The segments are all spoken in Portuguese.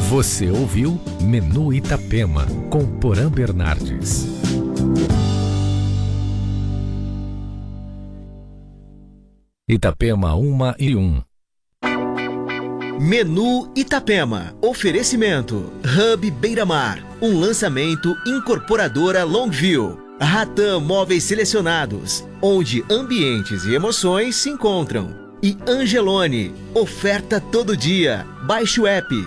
Você ouviu Menu Itapema, com Porã Bernardes. Itapema 1:01. Menu Itapema. Oferecimento Hub Beira-Mar. Um lançamento incorporadora Longview. Ratan Móveis Selecionados, onde ambientes e emoções se encontram. E Angelone. Oferta todo dia. Baixe o app.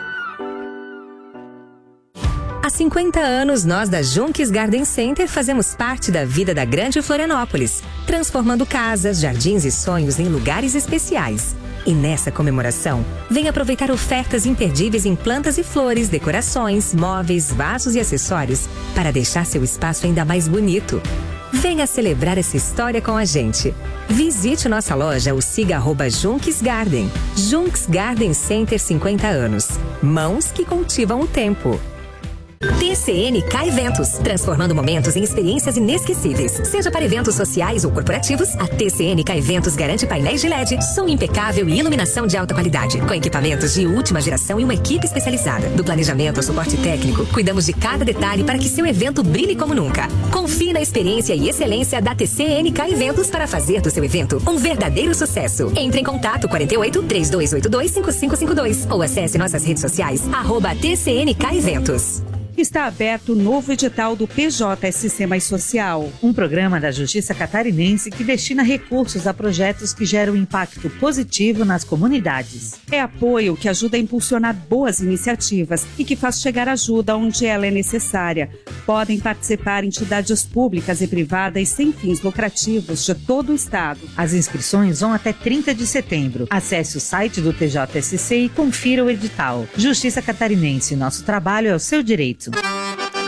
Há 50 anos, nós da Junques Garden Center fazemos parte da vida da Grande Florianópolis, transformando casas, jardins e sonhos em lugares especiais. E nessa comemoração, venha aproveitar ofertas imperdíveis em plantas e flores, decorações, móveis, vasos e acessórios para deixar seu espaço ainda mais bonito. Venha celebrar essa história com a gente. Visite nossa loja ou siga @Junques Garden. Junques Garden Center 50 anos. Mãos que cultivam o tempo. TCNK Eventos, transformando momentos em experiências inesquecíveis. Seja para eventos sociais ou corporativos, a TCNK Eventos garante painéis de LED, som impecável e iluminação de alta qualidade, com equipamentos de última geração e uma equipe especializada. Do planejamento ao suporte técnico, cuidamos de cada detalhe para que seu evento brilhe como nunca. Confie na experiência e excelência da TCNK Eventos para fazer do seu evento um verdadeiro sucesso. Entre em contato 48 3282 5552 ou acesse nossas redes sociais @TCNK Eventos. Está aberto o novo edital do PJSC Mais Social, um programa da Justiça Catarinense que destina recursos a projetos que geram impacto positivo nas comunidades. É apoio que ajuda a impulsionar boas iniciativas e que faz chegar ajuda onde ela é necessária. Podem participar entidades públicas e privadas sem fins lucrativos de todo o estado. As inscrições vão até 30 de setembro. Acesse o site do TJSC e confira o edital. Justiça Catarinense, nosso trabalho é o seu direito.